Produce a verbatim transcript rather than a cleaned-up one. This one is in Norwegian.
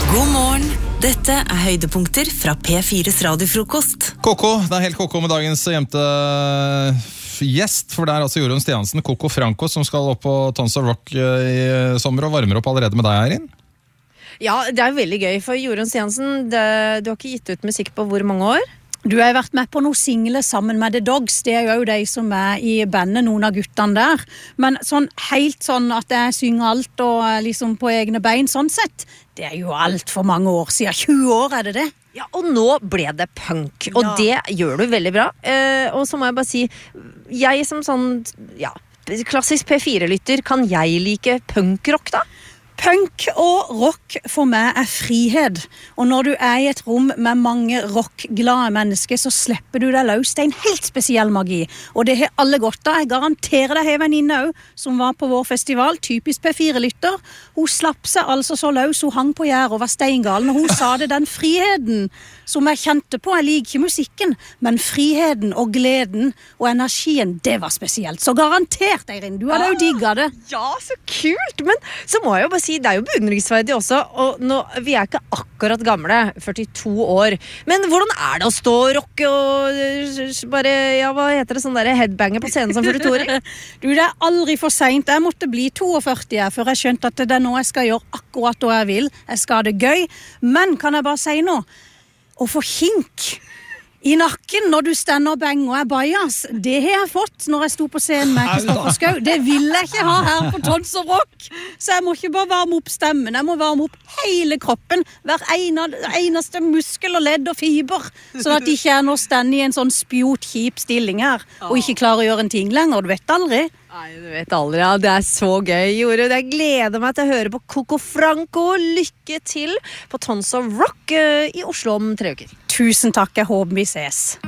God morgen, dette er høydepunkter fra P fires radiofrokost. Koko, det er helt koko med dagens gjemte gjest, for det er altså Jorunn Stiansen, Coco Franco, som skal opp på Tons of Rock i sommer og varmer opp allerede med deg, Eirin. Ja, det er veldig gøy, for Jorunn Stiansen, det, du har ikke gitt ut musikk på hvor mange år? Du har vært med på noen singler sammen med The Dogs. Det er jo de som er i bandet, noen av guttene der. Men sånn helt sånn at jeg synger alt og liksom på egne bein, sånn sett, det er jo alt for mange år siden. tjue år er det det? Ja, og nå ble det punk, og Ja. det gjør du veldig bra. Eh, og så må jeg bare si, jeg som sånn, ja, klassisk P fire-lytter, kan jeg like punkrock da? Punk og rock for meg er frihet. Og når du er i et rom med mange rockglade mennesker, så slipper du deg løs. Det er en helt spesiell magi. Og det har alle godt av. Jeg garanterer deg en venninne også, som var på vår festival, typisk P fire-lytter. Hun slapp seg altså så løs, hun hang på gjerdet og var steingalen. Og hun sa det, den friheten som jeg kjente på, jeg liker ikke musikken, men friheten og gleden og energien, det var spesielt. Så garantert, Eirin, du hadde jo digget det. Ja, så kult! Men så må jeg jo bare si, det er jo beundringsverdig også, og nå, vi er ikke akkurat gamle, førtito år. Men hvordan er det å stå og rocke og bare, ja, hva heter det, sånn der headbanger på scenen som førti-toåring? Du, det er aldri for sent. Jeg måtte bli toogførti her, før jeg skjønte at det er nå jeg skal gjøre akkurat hva jeg vil. Jeg skal ha det gøy. Men kan jeg bare si noe? Å få hink i nakken når du stender og banger og er bajas, det har jeg fått når jeg sto på scenen med Kristoffer Schau. Det vil jeg ikke ha her på Tons of Rock. Så jeg må ikke bare varme opp stemmen, jeg må varme opp hele kroppen, hver eneste muskel og ledd og fiber, sånn at de ikke er nå stender i en sånn spjot kjip stilling her, og ikke klarer å gjøre en ting lenger, du vet aldri. Nei, du vet aldri, ja. Det er så gøy, Jorunn. Jeg gleder meg til å høre på Coco Franco. Lykke til på Tons of Rock uh, i Oslo om tre uker. Tusen takk, jeg håper vi ses.